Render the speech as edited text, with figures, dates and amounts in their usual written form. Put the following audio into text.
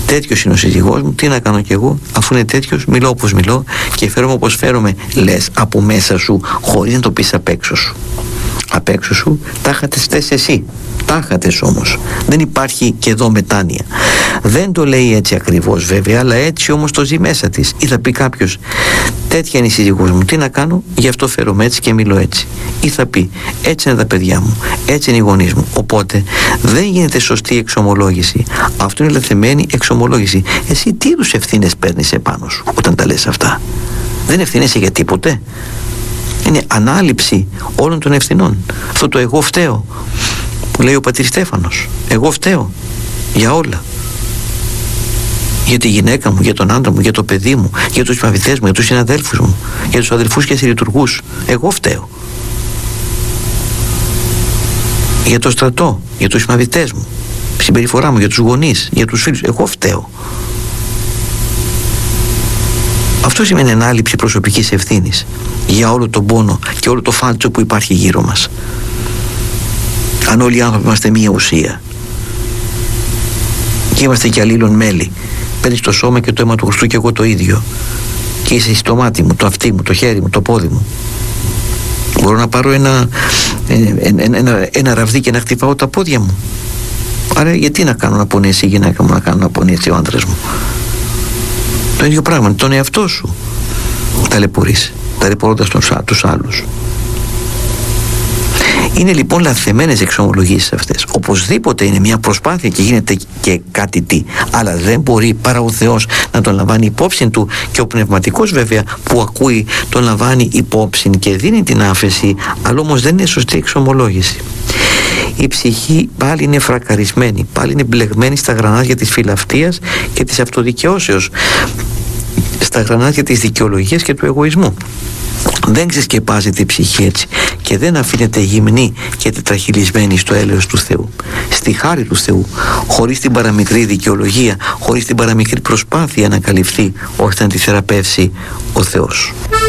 Τέτοιος είναι ο σύζυγός μου, τι να κάνω κι εγώ, αφού είναι τέτοιος, μιλώ όπως μιλώ και φέρομαι όπως φέρομαι, λες από μέσα σου, χωρίς να το πεις απ' έξω σου. Απ' έξω σου τα είχατε εσύ. Τα είχατε όμως. Δεν υπάρχει και εδώ μετάνοια. Δεν το λέει έτσι ακριβώς βέβαια, αλλά έτσι όμως το ζει μέσα της. Ή θα πει κάποιος, τέτοια είναι η σύζυγός μου, τι να κάνω, γι' αυτό φέρομαι έτσι και μιλώ έτσι. Ή θα πει, έτσι είναι τα παιδιά μου, έτσι είναι οι γονείς μου. Οπότε δεν γίνεται σωστή εξομολόγηση. Αυτό είναι λαθεμένη εξομολόγηση. Εσύ τι είδους ευθύνες παίρνεις επάνω σου όταν τα λες αυτά? Δεν ευθύνεσαι για τίποτε. Είναι ανάληψη όλων των ευθυνών. Αυτό το εγώ φταίω που λέει ο πατήρ Στέφανος. Εγώ φταίω για όλα. Για τη γυναίκα μου, για τον άντρα μου, για το παιδί μου, για τους μαθητές μου, για τους συναδέλφους μου, για τους αδελφούς και συλλειτουργούς. Εγώ φταίω. Για το στρατό, για τους μαθητές μου, συμπεριφορά μου, για τους γονείς, για τους φίλους. Εγώ φταίω. Αυτό σημαίνει ανάληψη προσωπικής ευθύνης για όλο τον πόνο και όλο το φάλτσο που υπάρχει γύρω μας. Αν όλοι οι άνθρωποι είμαστε μία ουσία και είμαστε και αλλήλων μέλη, παίρνεις το σώμα και το αίμα του Χριστού και εγώ το ίδιο, και είσαι στο μάτι μου, το αυτί μου, το χέρι μου, το πόδι μου. Μπορώ να πάρω ένα ραβδί και να χτυπάω τα πόδια μου. Άρα γιατί να κάνω να πονέσει η γυναίκα μου, να κάνω να πονέσει ο άντρας μου? Το ίδιο πράγμα, τον εαυτό σου ταλαιπωρείς, ταλαιπωρώντας τους άλλους. Είναι λοιπόν λαθεμένες εξομολογήσεις αυτές. Οπωσδήποτε είναι μια προσπάθεια και γίνεται και κάτι τι, αλλά δεν μπορεί παρά ο Θεός να τον λαμβάνει υπόψη του, και ο πνευματικός βέβαια που ακούει τον λαμβάνει υπόψη και δίνει την άφεση, αλλά όμως δεν είναι σωστή εξομολόγηση. Η ψυχή πάλι είναι φρακαρισμένη, πάλι είναι μπλεγμένη στα γρανάζια της φιλαυτίας και της αυτοδικαιώσεως, στα γρανάζια της δικαιολογίας και του εγωισμού. Δεν ξεσκεπάζεται η ψυχή έτσι και δεν αφήνεται γυμνή και τετραχυλισμένη στο έλεος του Θεού, στη χάρη του Θεού, χωρίς την παραμικρή δικαιολογία, χωρίς την παραμικρή προσπάθεια να καλυφθεί ώστε να τη θεραπεύσει ο Θεός.